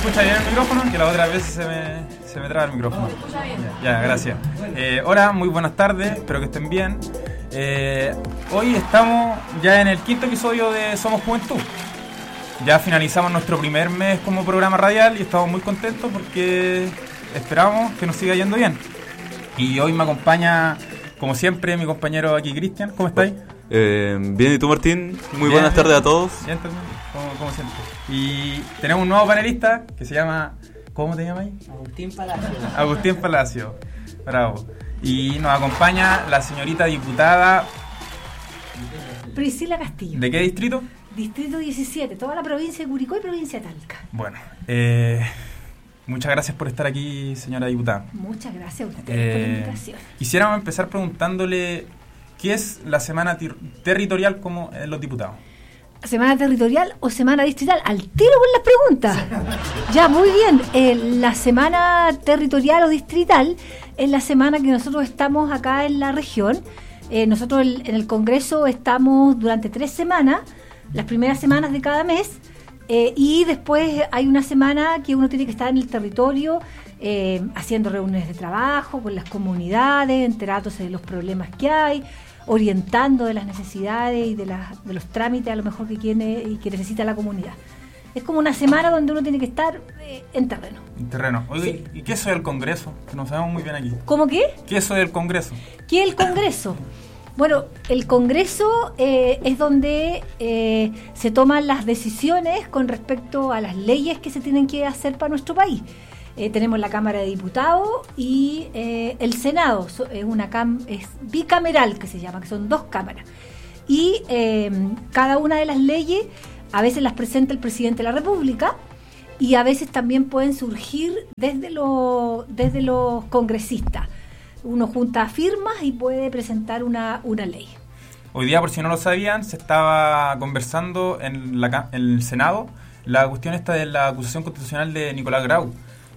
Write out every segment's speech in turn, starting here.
escucha bien el micrófono? Que la otra vez se me traba el micrófono. Ya, gracias. Hola, muy buenas tardes, espero que estén bien. Hoy estamos ya en el 5º episodio de Somos Juventud. Ya finalizamos nuestro primer mes como programa radial y estamos muy contentos porque esperamos que nos siga yendo bien. Y hoy me acompaña, como siempre, mi compañero aquí, Cristian. ¿Cómo estáis? Bien, ¿y tú, Martín? Muy bien, buenas tardes a todos. Bien también, como siempre. Y tenemos un nuevo panelista que se llama... ¿Cómo te llamas? Agustín Palacio. Agustín Palacio, bravo. Y nos acompaña la señorita diputada... Priscila Castillo. ¿De qué distrito? Distrito 17, toda la provincia de Curicó y provincia de Talca. Bueno, muchas gracias por estar aquí, señora diputada. Muchas gracias a ustedes por la invitación. Quisiéramos empezar preguntándole qué es la semana territorial como los diputados. ¿Semana territorial o semana distrital? Al tiro con las preguntas. Ya, muy bien. La semana territorial o distrital es la semana que nosotros estamos acá en la región. Nosotros en el Congreso estamos durante 3 semanas, las primeras semanas de cada mes, y después hay una semana que uno tiene que estar en el territorio haciendo reuniones de trabajo con las comunidades, enterándose de los problemas que hay, orientando de las necesidades y de los trámites a lo mejor que tiene y que necesita la comunidad. Es como una semana donde uno tiene que estar en terreno. En terreno. Oye, sí. ¿Y qué es eso del Congreso? Que no sabemos muy bien aquí. ¿Cómo qué? ¿Qué es eso del Congreso? ¿Qué es el Congreso? Bueno, el Congreso es donde se toman las decisiones con respecto a las leyes que se tienen que hacer para nuestro país. Tenemos la Cámara de Diputados y el Senado, es bicameral que se llama, que son 2 cámaras. Y cada una de las leyes a veces las presenta el presidente de la República y a veces también pueden surgir desde los congresistas. Uno junta firmas y puede presentar una ley. Hoy día, por si no lo sabían, se estaba conversando en el Senado la cuestión esta de la acusación constitucional de Nicolás Grau.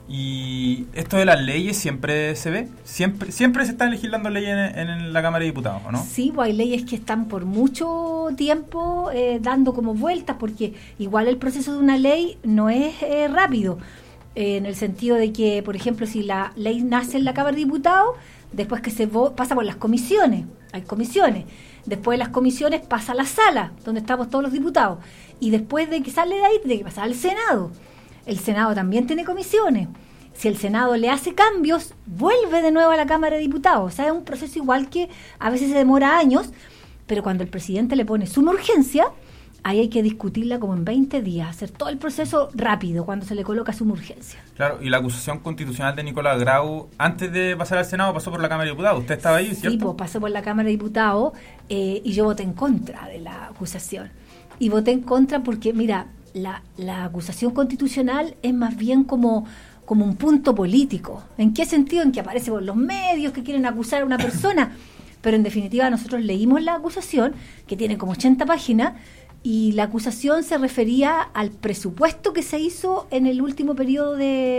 Y esto de las leyes siempre se ve, siempre se están legislando leyes en la Cámara de Diputados, ¿o no? Sí, pues hay leyes que están por mucho tiempo dando como vueltas, porque igual el proceso de una ley no es rápido, en el sentido de que, por ejemplo, si la ley nace en la Cámara de Diputados, después que pasa por las comisiones, hay comisiones, después de las comisiones pasa a la sala, donde estamos todos los diputados, y después de que sale de ahí tiene que pasar al Senado. El Senado también tiene comisiones. Si el Senado le hace cambios, vuelve de nuevo a la Cámara de Diputados. O sea, es un proceso igual que a veces se demora años, pero cuando el presidente le pone suma urgencia, ahí hay que discutirla como en 20 días, hacer todo el proceso rápido cuando se le coloca suma urgencia. Claro, y la acusación constitucional de Nicolás Grau, antes de pasar al Senado, pasó por la Cámara de Diputados. ¿Usted estaba ahí, cierto? Sí, pues pasó por la Cámara de Diputados y yo voté en contra de la acusación. Y voté en contra porque, mira, la acusación constitucional es más bien como un punto político. ¿En qué sentido? En que aparece por los medios que quieren acusar a una persona, pero en definitiva nosotros leímos la acusación, que tiene como 80 páginas, y la acusación se refería al presupuesto que se hizo en el último periodo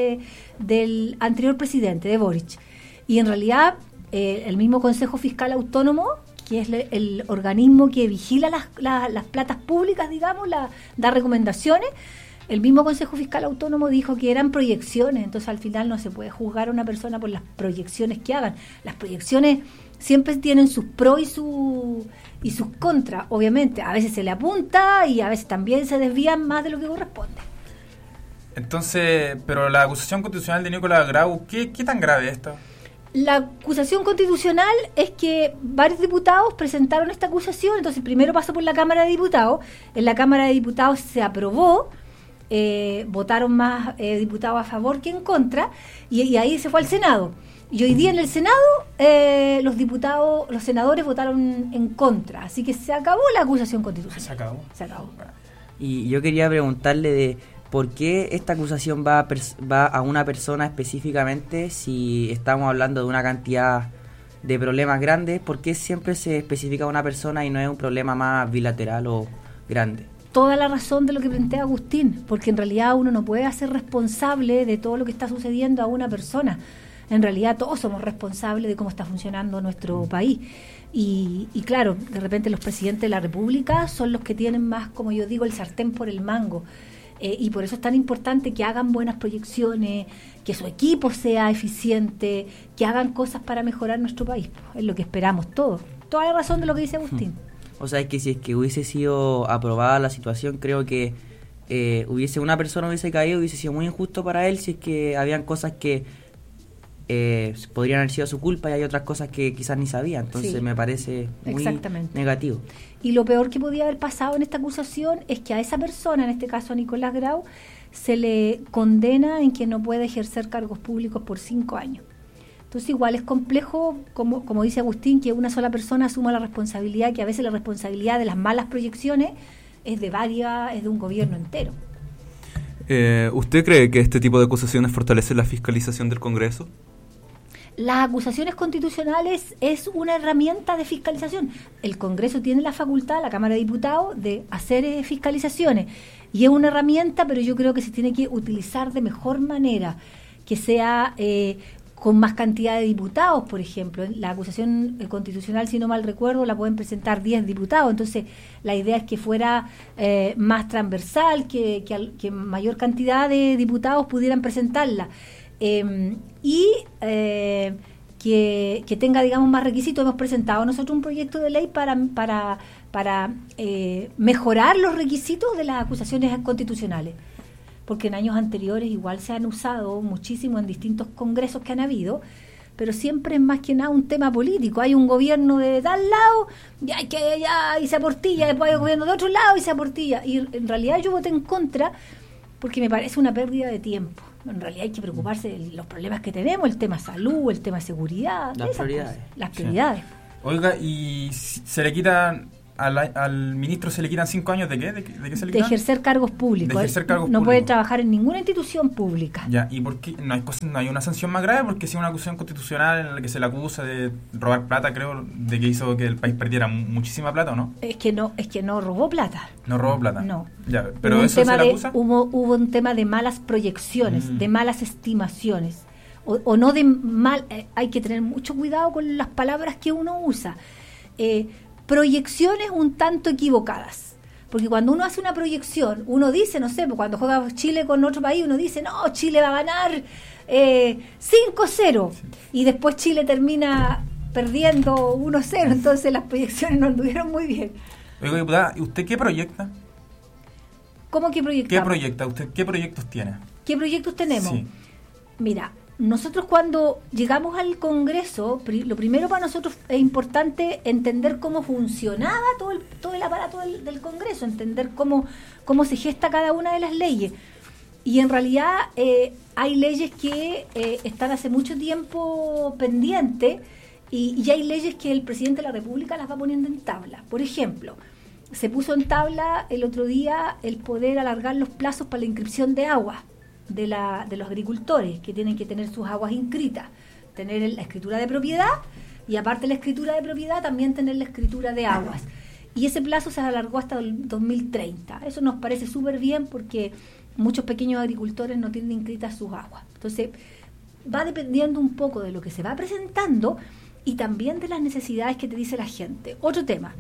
del anterior presidente, de Boric. Y en realidad el mismo Consejo Fiscal Autónomo, que es el organismo que vigila las platas públicas, digamos, da recomendaciones, el mismo Consejo Fiscal Autónomo dijo que eran proyecciones, entonces al final no se puede juzgar a una persona por las proyecciones que hagan. Las proyecciones siempre tienen sus pros y sus contras, obviamente. A veces se le apunta y a veces también se desvían más de lo que corresponde. Entonces, pero la acusación constitucional de Nicolás Grau, ¿qué tan grave es esto? La acusación constitucional es que varios diputados presentaron esta acusación, entonces primero pasó por la Cámara de Diputados, en la Cámara de Diputados se aprobó, votaron más diputados a favor que en contra, y ahí se fue al Senado. Y hoy día en el Senado los senadores votaron en contra, así que se acabó la acusación constitucional. Se acabó. Y yo quería preguntarle de ¿por qué esta acusación va a una persona específicamente si estamos hablando de una cantidad de problemas grandes? ¿Por qué siempre se especifica a una persona y no es un problema más bilateral o grande? Toda la razón de lo que plantea Agustín, porque en realidad uno no puede hacer responsable de todo lo que está sucediendo a una persona. En realidad todos somos responsables de cómo está funcionando nuestro país. Y claro, de repente los presidentes de la República son los que tienen más, como yo digo, el sartén por el mango. Y por eso es tan importante que hagan buenas proyecciones, que su equipo sea eficiente, que hagan cosas para mejorar nuestro país. Es lo que esperamos todos. Toda la razón de lo que dice Agustín. O sea, es que si es que hubiese sido aprobada la situación, creo que una persona hubiese caído, hubiese sido muy injusto para él si es que habían cosas que podrían haber sido su culpa y hay otras cosas que quizás ni sabía. Entonces Sí, me parece muy negativo. Y lo peor que podía haber pasado en esta acusación es que a esa persona, en este caso a Nicolás Grau, se le condena en que no puede ejercer cargos públicos por 5 años. Entonces igual es complejo, como dice Agustín, que una sola persona asuma la responsabilidad, que a veces la responsabilidad de las malas proyecciones es de un gobierno entero. ¿Usted cree que este tipo de acusaciones fortalecen la fiscalización del Congreso? Las acusaciones constitucionales es una herramienta de fiscalización. El Congreso tiene la facultad, la Cámara de Diputados, de hacer fiscalizaciones. Y es una herramienta, pero yo creo que se tiene que utilizar de mejor manera, que sea con más cantidad de diputados, por ejemplo. La acusación constitucional, si no mal recuerdo, la pueden presentar 10 diputados. Entonces, la idea es que fuera más transversal, que mayor cantidad de diputados pudieran presentarla. Que tenga, digamos, más requisitos. Hemos presentado nosotros un proyecto de ley para mejorar los requisitos de las acusaciones constitucionales, porque en años anteriores igual se han usado muchísimo en distintos congresos que han habido, pero siempre es más que nada un tema político. Hay un gobierno de tal lado y se aportilla, después hay un gobierno de otro lado y se aportilla, y en realidad yo voté en contra porque me parece una pérdida de tiempo. En realidad hay que preocuparse de los problemas que tenemos, el tema salud, el tema seguridad, las prioridades. Las prioridades. Oiga, ¿y se le quitan al ministro se le quitan 5 años de qué? ¿De qué se le quitan? De ejercer cargos públicos. De ejercer cargos no públicos. puede trabajar en ninguna institución pública. Ya, ¿y por qué no hay una sanción más grave? Porque si es una acusación constitucional en la que se le acusa de robar plata, creo, de que hizo que el país perdiera muchísima plata, ¿o no? Es que no robó plata. No robó plata. No. Ya, pero eso se le acusa. Hubo un tema de malas proyecciones, de malas estimaciones. O no de mal. Hay que tener mucho cuidado con las palabras que uno usa. Proyecciones un tanto equivocadas. Porque cuando uno hace una proyección, uno dice, no sé, cuando juega Chile con otro país, uno dice, no, Chile va a ganar 5-0. Sí. Y después Chile termina perdiendo 1-0. Entonces las proyecciones no anduvieron muy bien. Oiga, diputada, ¿y usted qué proyecta? ¿Cómo que proyectamos? ¿Qué proyecta usted? ¿Qué proyectos tiene? ¿Qué proyectos tenemos? Sí. Mira, nosotros cuando llegamos al Congreso, lo primero para nosotros es importante entender cómo funcionaba todo el aparato del Congreso, entender cómo se gesta cada una de las leyes. Y en realidad hay leyes que están hace mucho tiempo pendientes y hay leyes que el presidente de la República las va poniendo en tabla. Por ejemplo, se puso en tabla el otro día el poder alargar los plazos para la inscripción de agua de los agricultores, que tienen que tener sus aguas inscritas, tener la escritura de propiedad y aparte de la escritura de propiedad también tener la escritura de aguas. Y ese plazo se alargó hasta el 2030. Eso nos parece súper bien porque muchos pequeños agricultores no tienen inscritas sus aguas. Entonces, va dependiendo un poco de lo que se va presentando y también de las necesidades que te dice la gente. Otro tema,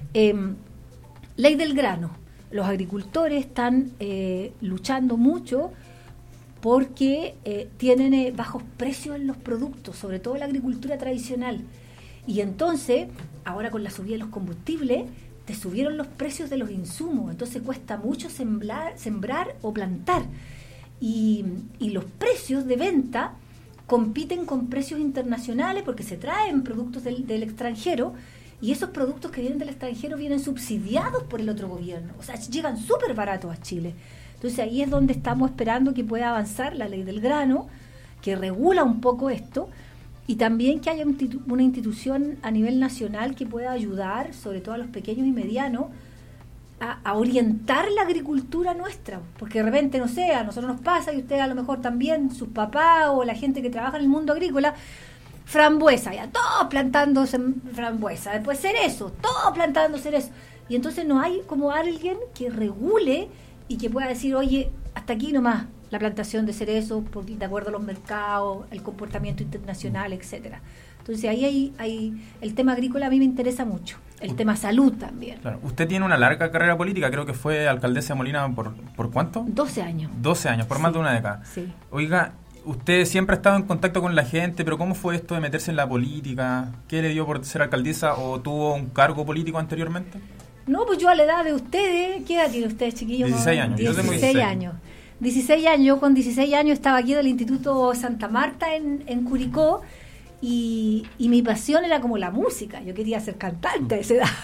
ley del grano. Los agricultores están luchando mucho porque tienen bajos precios en los productos, sobre todo en la agricultura tradicional. Y entonces, ahora con la subida de los combustibles, te subieron los precios de los insumos, entonces cuesta mucho sembrar o plantar. Y los precios de venta compiten con precios internacionales porque se traen productos del extranjero y esos productos que vienen del extranjero vienen subsidiados por el otro gobierno. O sea, llegan súper baratos a Chile. Entonces ahí es donde estamos esperando que pueda avanzar la ley del grano, que regula un poco esto, y también que haya una institución a nivel nacional que pueda ayudar, sobre todo a los pequeños y medianos, a orientar la agricultura nuestra. Porque de repente, no sé, a nosotros nos pasa, y ustedes a lo mejor también, sus papás o la gente que trabaja en el mundo agrícola, frambuesa, ya todos plantando frambuesa, después cerezo, todos plantando cerezo. Y entonces no hay como alguien que regule y que pueda decir, oye, hasta aquí nomás la plantación de cerezos, de acuerdo a los mercados, el comportamiento internacional, etcétera. Entonces ahí hay el tema agrícola a mí me interesa mucho. El tema salud también. Claro. Usted tiene una larga carrera política, creo que fue alcaldesa de Molina ¿por cuánto? 12 años. 12 años, por más de una década. Sí. Oiga, usted siempre ha estado en contacto con la gente, pero ¿cómo fue esto de meterse en la política? ¿Qué le dio por ser alcaldesa o tuvo un cargo político anteriormente? No, pues yo a la edad de ustedes, ¿qué edad tiene ustedes, chiquillos? 16 años. 16 años. 16 años, yo con 16 años estaba aquí del Instituto Santa Marta en Curicó y mi pasión era como la música. Yo quería ser cantante a esa edad.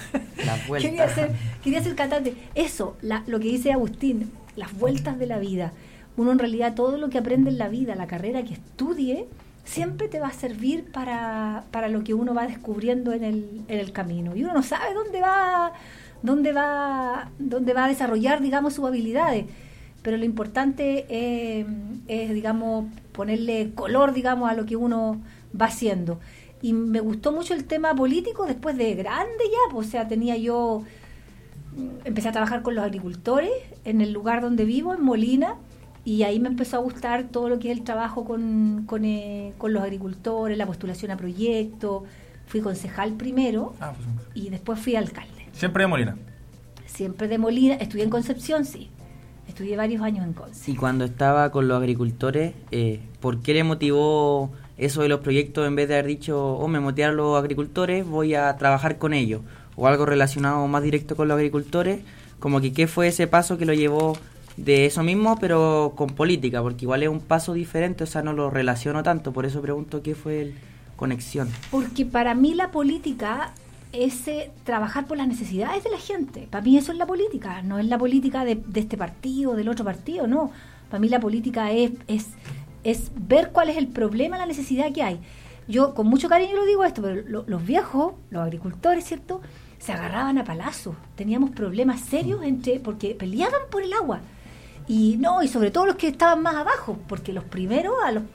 Quería ser cantante. Eso, lo que dice Agustín, las vueltas de la vida. Uno en realidad todo lo que aprende en la vida, la carrera que estudie, siempre te va a servir para lo que uno va descubriendo en el camino. Y uno no sabe dónde va a desarrollar, digamos, sus habilidades. Pero lo importante es, digamos, ponerle color, digamos, a lo que uno va haciendo. Y me gustó mucho el tema político después de grande ya, pues, o sea, empecé a trabajar con los agricultores en el lugar donde vivo, en Molina, y ahí me empezó a gustar todo lo que es el trabajo con los agricultores, la postulación a proyectos. Fui concejal primero y después fui alcalde. ¿Siempre de Molina? Siempre de Molina. Estudié en Concepción, sí. Estudié varios años en Conce. Y cuando estaba con los agricultores, ¿por qué le motivó eso de los proyectos en vez de haber dicho, me motivaron los agricultores, voy a trabajar con ellos? O algo relacionado más directo con los agricultores, como que ¿qué fue ese paso que lo llevó de eso mismo, pero con política? Porque igual es un paso diferente, o sea, no lo relaciono tanto, por eso pregunto qué fue el conexión. Porque para mí la política es trabajar por las necesidades de la gente. Para mí eso es la política, no es la política de este partido, del otro partido, no. Para mí la política es ver cuál es el problema, la necesidad que hay. Yo con mucho cariño lo digo esto, pero los viejos, los agricultores, ¿cierto?, se agarraban a palazos. Teníamos problemas serios porque peleaban por el agua. Y sobre todo los que estaban más abajo, porque los primeros,